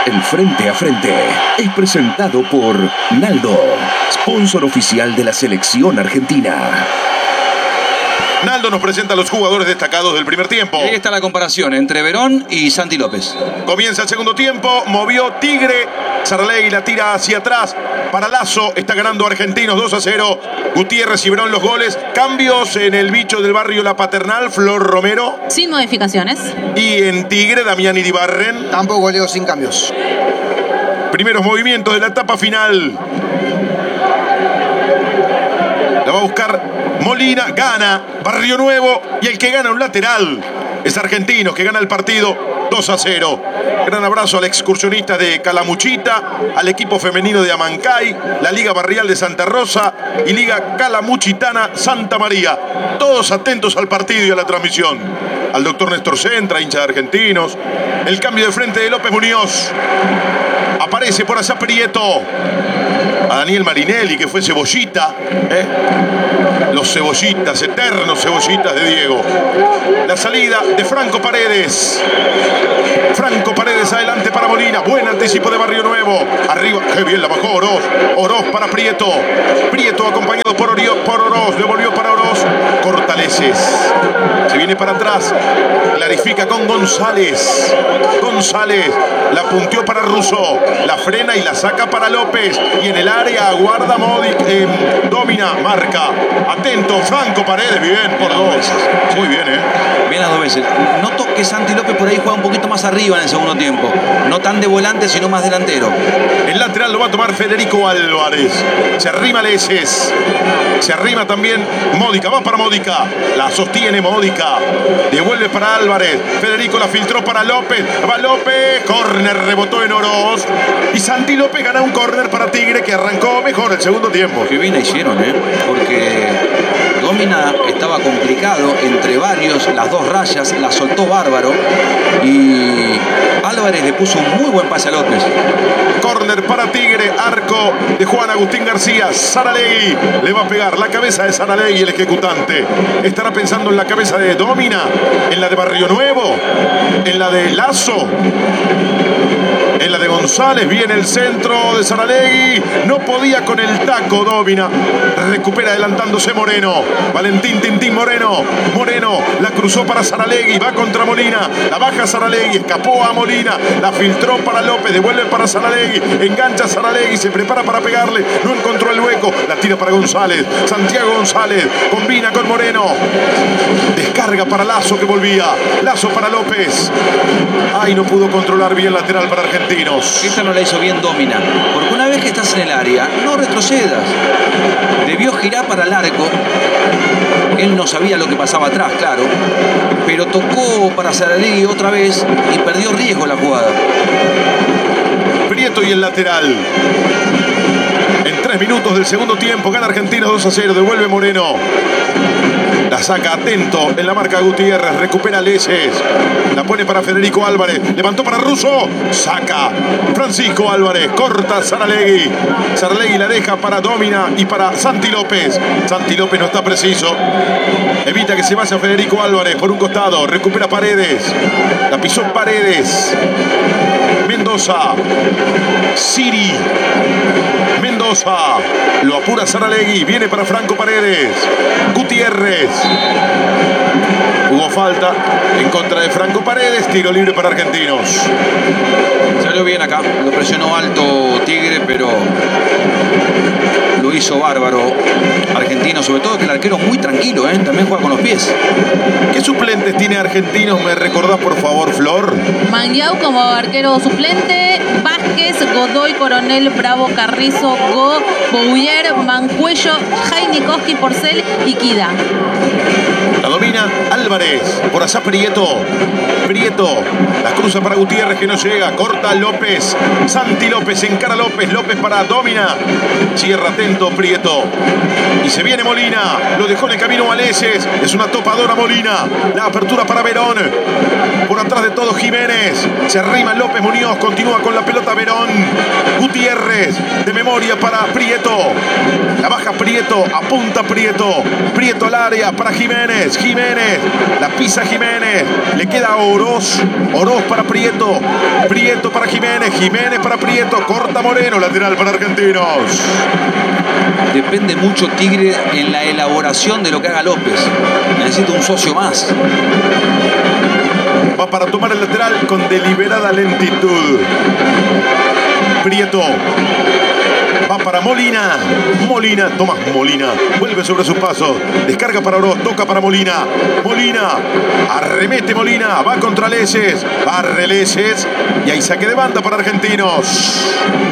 El Frente a Frente es presentado por Naldo, sponsor oficial de la selección argentina. Naldo nos presenta a los jugadores destacados del primer tiempo. Ahí está la comparación entre Verón y Santi López. Comienza el segundo tiempo, movió Tigre, Saralegui la tira hacia atrás para Lazo, está ganando Argentinos 2-0. Gutiérrez y Verón los goles. Cambios en el bicho del barrio La Paternal, Flor Romero. Sin modificaciones. Y en Tigre, Damián Iribarren. Tampoco leo sin cambios. Primeros movimientos de la etapa final. La va a buscar Molina, gana Barrio Nuevo y el que gana un lateral es Argentinos, que gana el partido 2-0. Gran abrazo al excursionista de Calamuchita, al equipo femenino de Amancay, la Liga Barrial de Santa Rosa y Liga Calamuchitana Santa María. Todos atentos al partido y a la transmisión. Al doctor Néstor Centra, hincha de Argentinos. El cambio de frente de López Muñoz. Aparece por allá Prieto. A Daniel Marinelli, que fue cebollita. Los cebollitas, eternos cebollitas de Diego. La salida de Franco Paredes. Franco Paredes adelante para Molina. Buen anticipo de Barrio Nuevo. Arriba, qué bien la bajó Oroz. Oroz para Prieto. Prieto acompañado por Oroz. Devolvió para Oroz. Cortaleses. Se viene para atrás. Clarifica con González. González la punteó para Russo. La frena y la saca para López. Y en el área aguarda Domina, marca. Atento, Franco Paredes, bien, por dos veces. Muy bien, Bien las dos veces. Noto que Santi López por ahí juega un poquito más arriba en el segundo tiempo. No tan de volante, sino más delantero. El lateral lo va a tomar Federico Álvarez. Se arrima Leses. Se arrima también Módica. Va para Módica. La sostiene Módica. Devuelve para Álvarez. Federico la filtró para López. Va López. Córner, rebotó en Oroz. Y Santi López gana un córner para Tigre, que arrancó mejor el segundo tiempo. Qué bien la hicieron, porque Domina estaba complicado entre varios, las dos rayas, la soltó bárbaro y Álvarez le puso un muy buen pase a López. Córner para Tigre, arco de Juan Agustín García. Saralegui le va a pegar la cabeza de Saralegui, el ejecutante. Estará pensando en la cabeza de Domina, en la de Barrio Nuevo, en la de Lazo, en la de González. Viene el centro de Saralegui. No podía con el taco Domina. Recupera adelantándose Moreno. Valentín Tintín Moreno. Moreno la cruzó para Saralegui. Va contra Molina. La baja Saralegui. Escapó a Molina. La filtró para López. Devuelve para Saralegui. Engancha a Saralegui. Se prepara para pegarle. No encontró el hueco. La tira para González. Santiago González. Combina con Moreno. Descarga para Lazo, que volvía. Lazo para López. Ay, no pudo controlar bien lateral para Argentinos. Esta no la hizo bien Domina, porque una vez que estás en el área, no retrocedas. Debió girar para el arco. Él no sabía lo que pasaba atrás, claro, pero tocó para Saralegui otra vez y perdió riesgo la jugada. Prieto y el lateral. En 3 minutos del segundo tiempo gana Argentinos 2-0. Devuelve Moreno. La saca atento en la marca Gutiérrez. Recupera Leses. La pone para Federico Álvarez. Levantó para Russo. Saca Francisco Álvarez. Corta Saralegui. Saralegui la deja para Domina y para Santi López. Santi López no está preciso. Evita que se vaya Federico Álvarez por un costado. Recupera Paredes. La pisó Paredes. Mendoza. Siri. Mendoza. Lo apura Saralegui. Viene para Franco Paredes. Gutiérrez. Hubo falta en contra de Franco Paredes. Tiro libre para Argentinos. Salió bien acá. Lo presionó alto Tigre, pero lo hizo bárbaro Argentino. Sobre todo que el arquero es muy tranquilo, también juega con los pies. ¿Qué suplentes tiene Argentinos? ¿Me recordás, por favor, Flor? Mangiau como arquero suplente. Vázquez, Godoy, Coronel, Bravo, Carrizo, Go, Bouvier, Mancuello, Jainikoski, Porcel y Kida. La domina Álvarez. Por allá Prieto. Prieto. La cruza para Gutiérrez, que no llega. Corta López. Santi López. Encara López. López para Domina. Cierra atento Prieto. Y se viene Molina. Lo dejó en el camino a Leses. Es una topadora Molina. La apertura para Verón. Por atrás de todo Jiménez. Se arrima López Muñoz. Continúa con la pelota Verón. Gutiérrez. De memoria para Prieto. La baja Prieto. Apunta Prieto. Prieto al área para Jiménez. Jiménez. La pisa Jiménez. Le queda a Oroz. Oroz para Prieto. Prieto para Jiménez. Jiménez para Prieto. Corta Moreno. Lateral para Argentinos. Depende mucho Tigre en la elaboración de lo que haga López. Necesita un socio más. Va para tomar el lateral con deliberada lentitud. Prieto. Va para Molina. Molina. Tomás Molina. Vuelve sobre sus pasos. Descarga para Oroz. Toca para Molina. Molina. Arremete Molina. Va contra Leyes. Barre Leyes. Y hay saque de banda para Argentinos.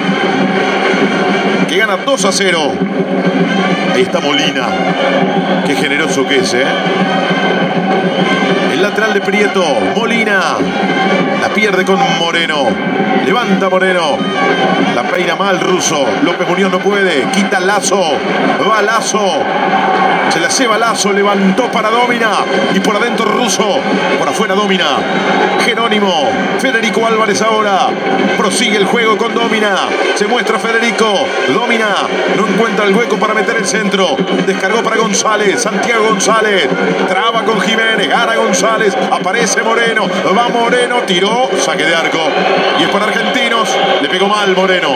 Que gana 2-0. Ahí está Molina. Qué generoso que es, ¿eh? El lateral de Prieto. Molina. La pierde con Moreno. Levanta Moreno. La peina mal Russo. López Muñoz no puede. Quita Lazo. Va Lazo. Se la lleva Lazo. Levantó para Domina. Y por adentro Russo. Por afuera Domina. Jerónimo. Federico Álvarez ahora. Prosigue el juego con Domina. Se muestra Federico. Domina. No encuentra el hueco para meter el centro. Descargó para González. Santiago González. Traba con Jiménez. Gana González. Aparece Moreno. Va Moreno. Tiró. Saque de arco. Y es para Argentinos. Le pegó mal Moreno.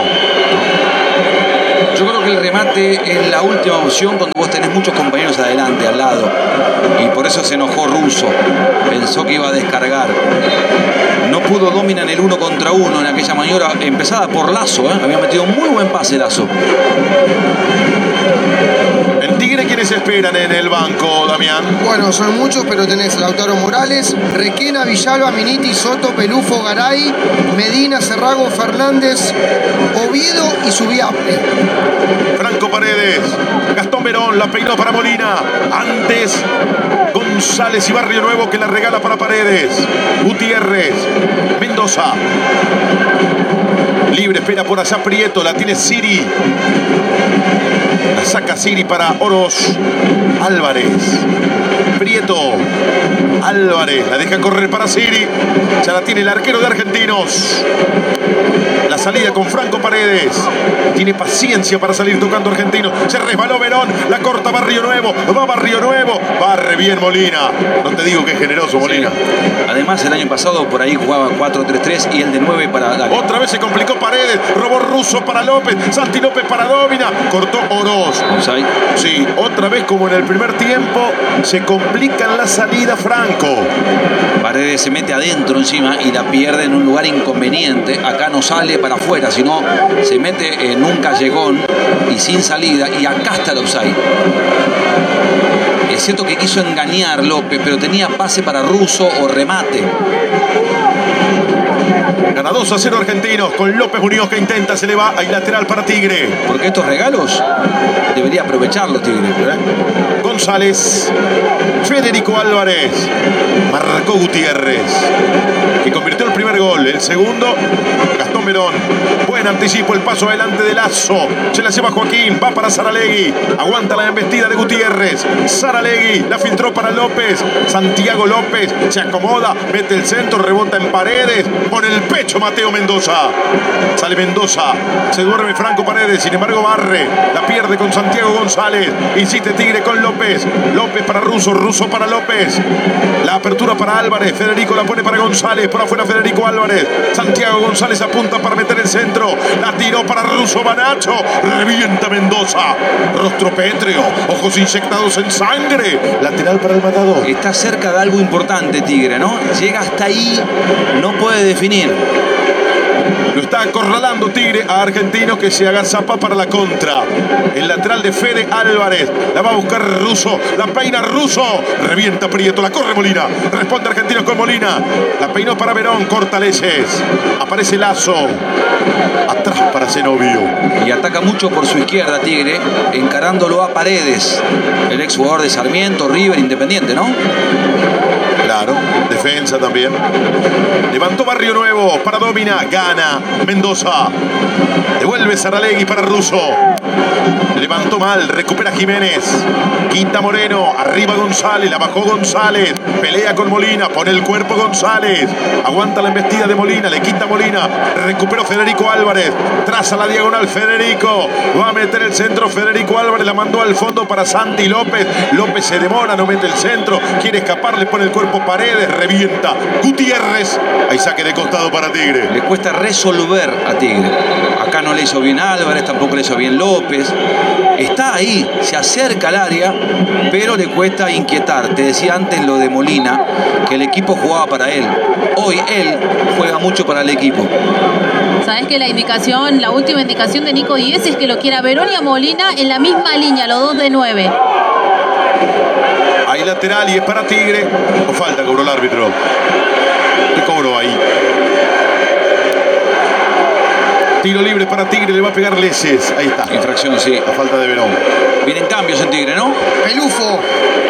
Yo creo que el remate es la última opción cuando vos tenés muchos compañeros adelante, al lado. Y por eso se enojó Russo. Pensó que iba a descargar. No pudo Domina en el 1 contra 1 en aquella maniobra empezada por Lazo. Había metido un muy buen pase Lazo. En Tigre, ¿quiénes esperan en el banco, Damián? Bueno, son muchos, pero tenés Lautaro Morales, Requena, Villalba, Miniti, Soto, Pelufo, Garay, Medina, Cerrago, Fernández, Oviedo y Subiape. Franco Paredes. Gastón Verón la peinó para Molina. Antes González y Barrio Nuevo que la regala para Paredes. Gutiérrez. Mendoza. Libre, espera por allá Prieto. La tiene Siri. La saca Siri para Oroz. Álvarez. Prieto. Álvarez. La deja correr para Siri. Ya la tiene el arquero de Argentinos. La salida con Franco Paredes. Tiene paciencia para salir tocando Argentinos. Se resbaló Verón. La corta Barrio Nuevo. Va Barrio Nuevo. Barre bien Molina. No te digo que es generoso Molina. Sí. Además el año pasado por ahí jugaba 4-3-3 y el de 9 para Dale. Otra vez se complicó Paredes. Robó Russo para López. Santi López para Domina. Cortó Oroz. ¿Offside? Sí, otra vez como en el primer tiempo. Se complica en la salida Franco. Paredes se mete adentro encima y la pierde en un lugar inconveniente. Acá no sale para afuera, sino se mete en un callejón y sin salida. Y acá está el offside. Es cierto que quiso engañar López, pero tenía pase para Russo o remate. Gana 2-0 Argentinos con López Muñoz que intenta, se le va, hay lateral para Tigre. Porque estos regalos debería aprovecharlos Tigre. González, Federico Álvarez, marcó Gutiérrez, que convirtió el primer gol. El segundo, Gastón Verón. Buen anticipo, el paso adelante de Lazo. Se la lleva Joaquín, va para Saralegui. Aguanta la embestida de Gutiérrez. Saralegui, la filtró para López. Santiago López se acomoda, mete el centro, rebota en Paredes. Pone el pecho Mateo Mendoza. Sale Mendoza, se duerme Franco Paredes, sin embargo barre. La pierde con Santiago González. Insiste Tigre con López. López para Russo, Russo para López. La apertura para Álvarez. Federico la pone para González. Por afuera Federico Álvarez. Santiago González apunta para meter el centro. La tiró para Russo, Banacho. Revienta Mendoza. Rostro pétreo. Ojos inyectados en sangre. Lateral para el Matador. Está cerca de algo importante Tigre, ¿no? Llega hasta ahí, no puede definir. Lo está acorralando Tigre a Argentino que se agazapa para la contra. El lateral de Fede Álvarez. La va a buscar Russo. La peina Russo. Revienta Prieto. La corre Molina. Responde Argentinos con Molina. La peinó para Verón. Corta Leyes. Aparece Lazo. Atrás para Zenobio. Y ataca mucho por su izquierda Tigre, encarándolo a Paredes. El exjugador de Sarmiento, River, Independiente, ¿no? Claro, defensa también. Levantó Barrio Nuevo para Domina, gana Mendoza. Devuelve Saralegui para Russo. Levantó mal, recupera Jiménez. Quita Moreno, arriba González, la bajó González. Pelea con Molina, pone el cuerpo González. Aguanta la embestida de Molina, le quita Molina. Recuperó Federico Álvarez. Traza la diagonal Federico. Va a meter el centro Federico Álvarez, la mandó al fondo para Santi López. López se demora, no mete el centro. Quiere escapar, le pone el cuerpo Paredes, revienta. Gutiérrez. Hay saque de costado para Tigre. Le cuesta resolver a Tigre. Acá no le hizo bien Álvarez, tampoco le hizo bien López. Está ahí, se acerca al área, pero le cuesta inquietar. Te decía antes lo de Molina, que el equipo jugaba para él. Hoy él juega mucho para el equipo. Sabes que la última indicación de Nico Díez es que lo quiera Verón y a Molina en la misma línea, los dos de 9. Hay lateral y es para Tigre. O falta, cobró el árbitro. ¿Qué cobró ahí? Tiro libre para Tigre, le va a pegar Leses. Ahí está. Infracción, sí. La falta de Verón. Vienen cambios en Tigre, ¿no? Pelufo.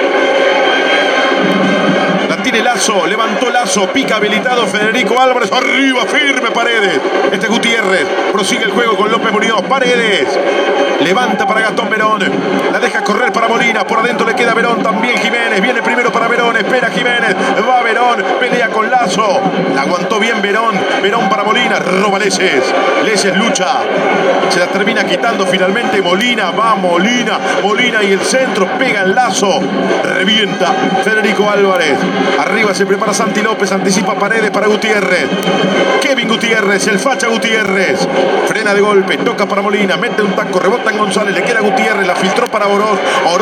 La tiene Lazo, levantó Lazo, pica habilitado Federico Álvarez, arriba, firme Paredes. Este Gutiérrez, prosigue el juego con López Muñoz, Paredes. Levanta para Gastón Verón, la deja correr para Molina, por adentro le queda Verón, también Jiménez, viene primero para Verón, espera Jiménez, va Verón, pelea con Lazo, la aguantó bien Verón, Verón para Molina, roba Leses, Leses lucha, se la termina quitando finalmente Molina, va Molina, Molina y el centro, pega en Lazo, revienta Federico Álvarez, arriba se prepara Santi López, anticipa Paredes para Gutiérrez, Kevin Gutiérrez, el facha Gutiérrez, frena de golpe, toca para Molina, mete un taco, rebota en González, le queda Gutiérrez, la filtró para Oroz.